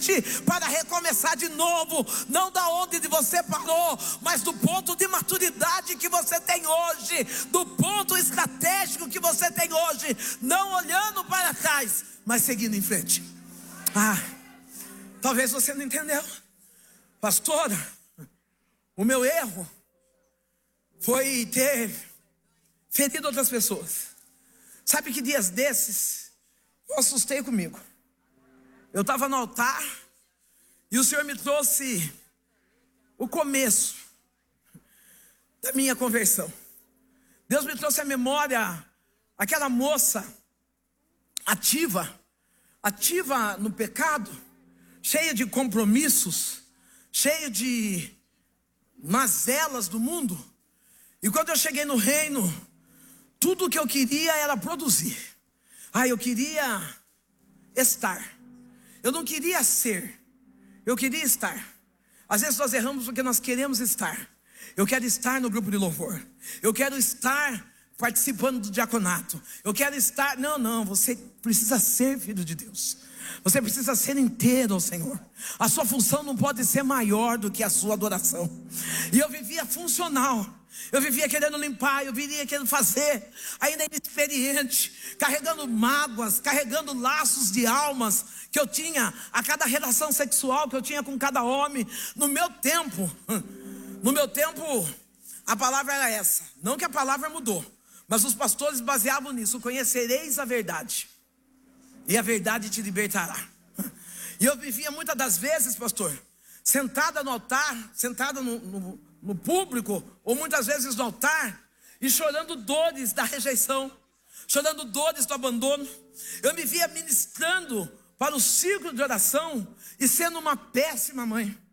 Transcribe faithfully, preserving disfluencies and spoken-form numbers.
frente para recomeçar de novo, não da onde você parou, mas do ponto de maturidade que você tem hoje, do ponto estratégico que você tem hoje, não olhando para trás, mas seguindo em frente. Ah, talvez você não entendeu, pastora, o meu erro foi ter ferido outras pessoas. Sabe que dias desses eu assustei comigo. Eu estava no altar e o Senhor me trouxe o começo da minha conversão. Deus me trouxe à memória aquela moça ativa, ativa no pecado, cheia de compromissos, cheia de mazelas do mundo. E quando eu cheguei no reino, tudo o que eu queria era produzir. Ah, eu queria estar. Eu não queria ser. Eu queria estar. Às vezes nós erramos porque nós queremos estar. Eu quero estar no grupo de louvor. Eu quero estar participando do diaconato. Eu quero estar... Não, não, você precisa ser filho de Deus. Você precisa ser inteiro ao Senhor. A sua função não pode ser maior do que a sua adoração. E eu vivia funcional. Eu vivia querendo limpar, eu vivia querendo fazer, ainda inexperiente, carregando mágoas, carregando laços de almas que eu tinha a cada relação sexual que eu tinha com cada homem. No meu tempo, no meu tempo, a palavra era essa. Não que a palavra mudou, mas os pastores baseavam nisso: conhecereis a verdade, e a verdade te libertará. E eu vivia muitas das vezes, pastor, sentada no altar, sentada no, no, no público, ou muitas vezes no altar, e chorando dores da rejeição, chorando dores do abandono. Eu me via ministrando para o círculo de oração e sendo uma péssima mãe.